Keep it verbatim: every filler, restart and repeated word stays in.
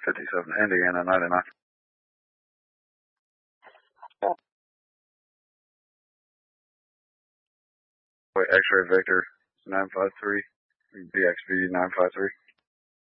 fifty-seven, Indiana, ninety-nine. Wait, X-ray Victor, nine five three, B X V nine five three.